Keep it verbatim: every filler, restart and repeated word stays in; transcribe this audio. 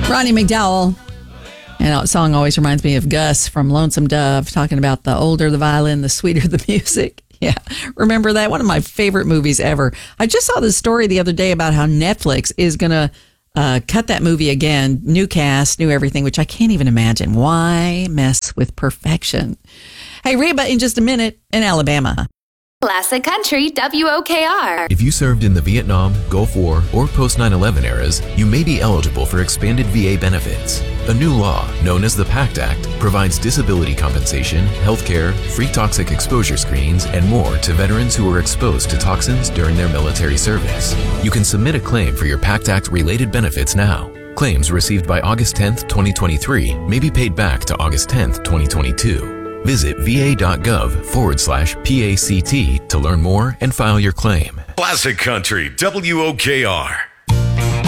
Ronnie McDowell. And that song always reminds me of Gus from Lonesome Dove, talking about the older the violin, the sweeter the music. Yeah, remember that? One of my favorite movies ever. I just saw this story the other day about how Netflix is going to uh, cut that movie again. New cast, new everything, which I can't even imagine. Why mess with perfection? Hey, Reba, in just a minute in Alabama. Classic Country W O K R. If you served in the Vietnam, Gulf War, or post nine eleven eras, you may be eligible for expanded V A benefits. A new law, known as the PACT Act, provides disability compensation, health care, free toxic exposure screenings, and more to veterans who were exposed to toxins during their military service. You can submit a claim for your PACT Act-related benefits now. Claims received by August tenth, twenty twenty-three may be paid back to August tenth, twenty twenty-two. Visit va.gov forward slash PACT to learn more and file your claim. Classic Country W O K R.